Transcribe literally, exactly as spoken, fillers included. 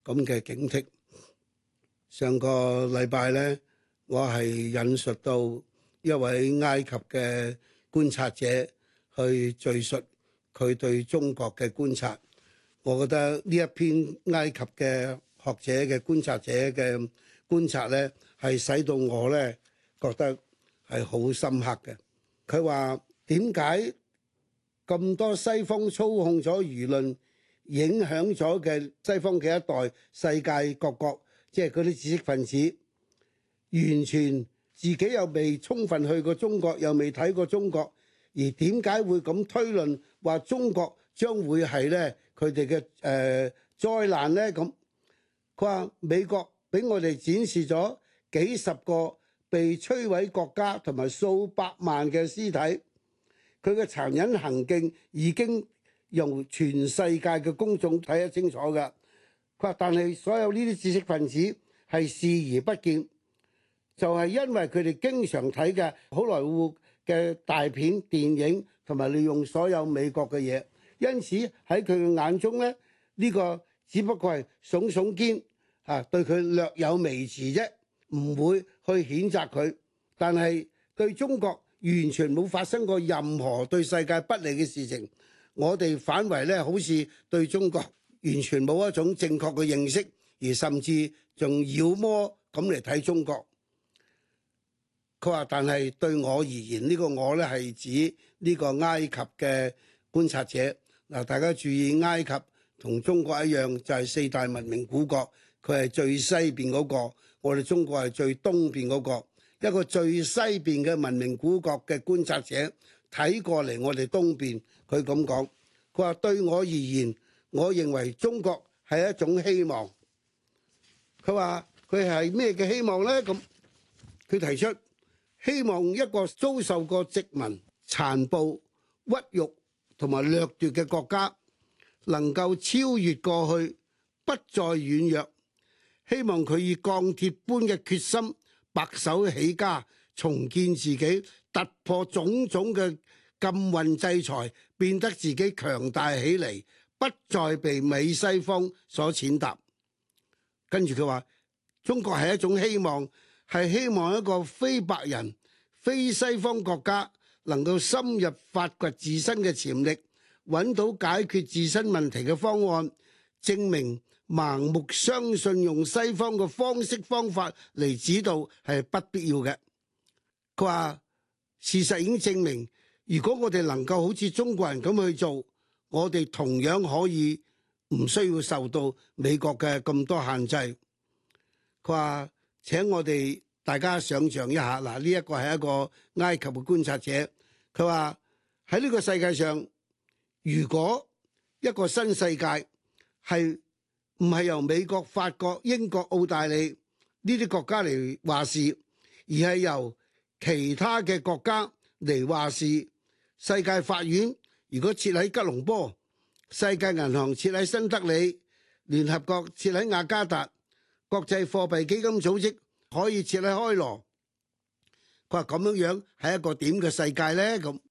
咁嘅警惕。上個禮拜咧，我係引述到一位埃及嘅觀察者去敘述佢對中國嘅觀察。我覺得呢一篇埃及嘅學者嘅觀察者嘅觀察咧，係使到我咧覺得係好深刻嘅。佢話點解咁多西方操控咗輿論，影響咗嘅西方嘅一代世界各國，即係嗰啲知識分子，完全自己又未充分去過中國，又未睇過中國，而點解會咁推論話中國將會係咧佢哋嘅誒災難呢？咁佢話美國俾我哋展示咗幾十個被摧毀國家同埋數百萬嘅屍體，佢嘅殘忍行徑已經由全世界嘅公眾睇得清楚㗎。佢話但係所有呢啲知識分子係視而不見，就係因為佢哋經常睇嘅好萊塢嘅大片電影同埋利用所有美國嘅嘢，因此喺佢嘅眼中咧，呢個只不過係聳聳肩啊，對佢略有微詞啫，唔會去譴責佢。但係對中國完全冇發生過任何對世界不利嘅事情，我哋反為咧好似對中國完全冇一種正確嘅認識，而甚至仲妖魔咁嚟睇中國。佢話但係對我而言，呢個我咧係指呢個埃及嘅觀察者。嗱，大家注意，埃及同中國一樣，就係四大文明古國，佢係最西邊嗰個，我哋中國係最東邊嗰個。一個最西邊嘅文明古國嘅觀察者睇過嚟我哋東邊，佢咁講，佢話對我而言，我認為中國係一種希望。佢話佢係咩嘅希望呢？咁佢提出希望一個遭受過殖民、殘暴、屈辱同埋掠奪嘅國家能夠超越過去，不再軟弱。希望佢以鋼鐵般嘅決心白手起家，重建自己，突破種種嘅禁運制裁，變得自己強大起嚟，不再被美西方所踐踏。跟住佢話，中國係一種希望，係希望一個非白人、非西方國家能夠深入發掘自身嘅潛力，揾到解決自身問題嘅方案，證明盲目相信用西方嘅方式方法嚟指導係不必要嘅。佢話事實已經證明，如果我哋能夠好似中國人咁去做，我哋同樣可以唔需要受到美國嘅咁多限制。佢話請我哋大家想象一下，嗱，呢一個係一個埃及嘅觀察者，佢話喺呢個世界上，如果一個新世界係唔係由美國、法國、英國、澳大利呢啲國家嚟話事，而係由其他嘅國家嚟話事。世界法院如果設喺吉隆坡，世界銀行設喺新德里，聯合國設喺雅加達，國際貨幣基金組織可以設喺開羅。佢話咁樣樣係一個點嘅世界呢？咁